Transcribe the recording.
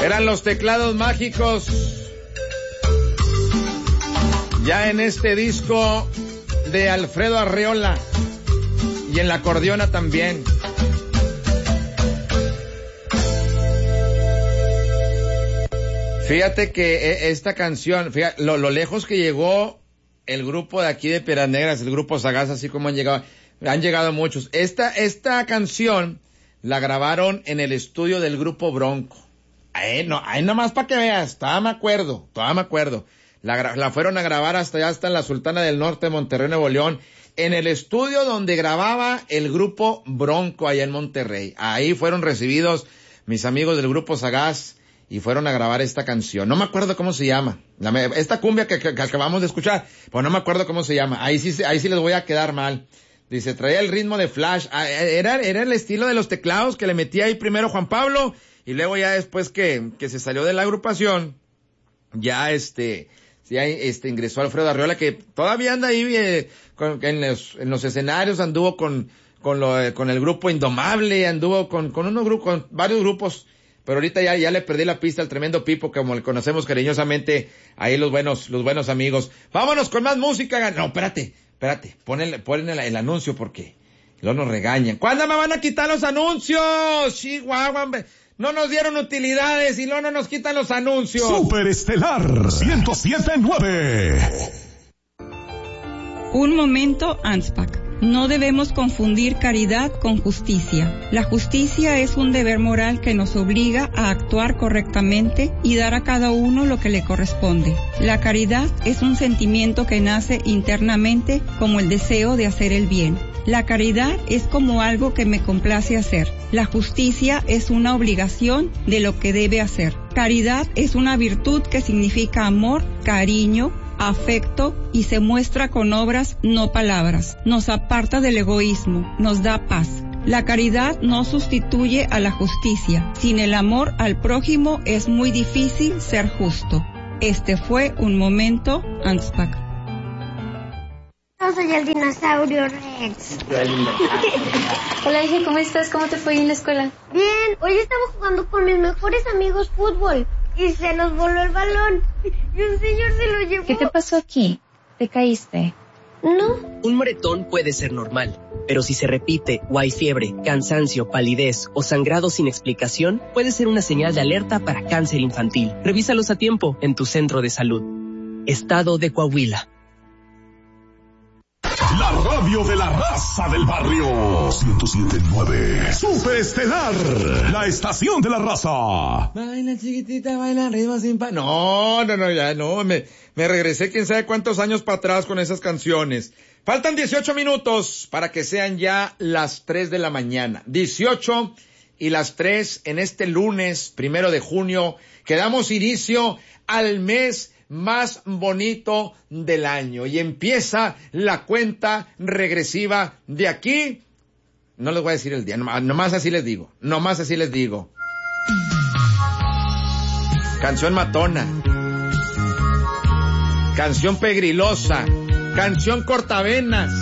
Eran los Teclados Mágicos. Ya en este disco de Alfredo Arreola. Y en la acordeona también. Fíjate que esta canción, fíjate, lo lejos que llegó el grupo de aquí de Piedras Negras, el grupo Sagaz, así como han llegado muchos. Esta canción la grabaron en el estudio del grupo Bronco. Ahí nomás para que veas, todavía me acuerdo. La fueron a grabar hasta en la Sultana del Norte, Monterrey, Nuevo León, en el estudio donde grababa el grupo Bronco allá en Monterrey. Ahí fueron recibidos mis amigos del grupo Sagaz y fueron a grabar esta canción. No me acuerdo cómo se llama. Esta cumbia que acabamos de escuchar, pues no me acuerdo cómo se llama. Ahí sí les voy a quedar mal. Dice, traía el ritmo de Flash. Era el estilo de los teclados que le metía ahí primero Juan Pablo, y luego ya después que se salió de la agrupación, ya ingresó Alfredo Arreola, que todavía anda ahí en los escenarios, anduvo con el grupo Indomable, anduvo con varios grupos, pero ahorita ya le perdí la pista al tremendo Pipo, como le conocemos cariñosamente ahí los buenos amigos. Vámonos con más música. No, espérate, ponen el anuncio porque luego nos regañan. ¿Cuándo me van a quitar los anuncios? Chihuahua, hombre. No nos dieron utilidades y luego no nos quitan los anuncios. Super Estelar 107.9. Un momento, ANSPAC. No debemos confundir caridad con justicia. La justicia es un deber moral que nos obliga a actuar correctamente y dar a cada uno lo que le corresponde. La caridad es un sentimiento que nace internamente como el deseo de hacer el bien. La caridad es como algo que me complace hacer. La justicia es una obligación de lo que debe hacer. Caridad es una virtud que significa amor, cariño, afecto y se muestra con obras, no palabras. Nos aparta del egoísmo, nos da paz. La caridad no sustituye a la justicia. Sin el amor al prójimo es muy difícil ser justo. Este fue un momento, ANSPAC. Yo soy el dinosaurio Rex. Hola, hija, ¿cómo estás? ¿Cómo te fue en la escuela? Bien, hoy estaba jugando con mis mejores amigos fútbol y se nos voló el balón y un señor se lo llevó. ¿Qué te pasó aquí? ¿Te caíste? No. Un moretón puede ser normal, pero si se repite o hay fiebre, cansancio, palidez o sangrado sin explicación, puede ser una señal de alerta para cáncer infantil. Revísalos a tiempo en tu centro de salud. Estado de Coahuila. La radio de la raza del barrio 107.9. Super Estelar, la estación de la raza. Baila chiquitita, baila ritmo sin pa. No, ya no, me regresé quién sabe cuántos años para atrás con esas canciones. Faltan 18 minutos para que sean ya las 3 de la mañana. 18 y las 3 en este lunes 1 de junio que damos inicio al mes más bonito del año y empieza la cuenta regresiva de aquí. No les voy a decir el día, nomás así les digo. Canción matona, canción pegrilosa, canción cortavenas,